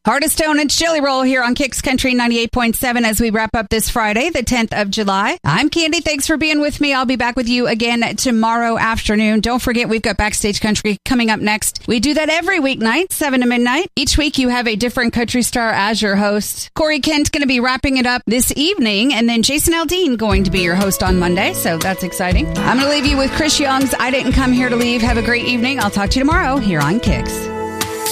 Heart of Stone and Chili Roll here on Kicks Country 98.7 as we wrap up this Friday, the 10th of July. I'm Candy. Thanks for being with me. I'll be back with you again tomorrow afternoon. Don't forget, we've got Backstage Country coming up next. We do that every weeknight, 7 to midnight. Each week you have a different country star as your host. Corey Kent's going to be wrapping it up this evening, and then Jason Aldean going to be your host on Monday, so that's exciting. I'm going to leave you with Chris Young's I Didn't Come Here to Leave. Have a great evening. I'll talk to you tomorrow here on Kicks.